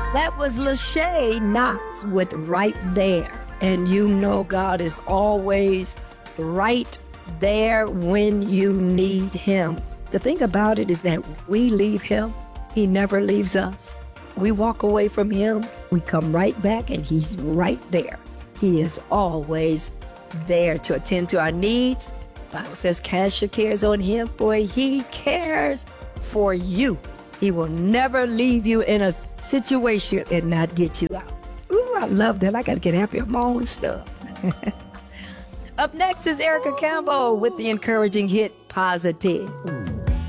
That was Lachey Knox with Right There. And you know God is always right there when you need him. The thing about it is that we leave him, he never leaves us. We walk away from him, we come right back and he's right there. He is always there to attend to our needs. The Bible says, cast your cares on him, for he cares for you. He will never leave you in a situation and not get you out. Ooh, I love that. I got to get happy on my own stuff. Up next is Erica Campbell with the encouraging hit, Positive.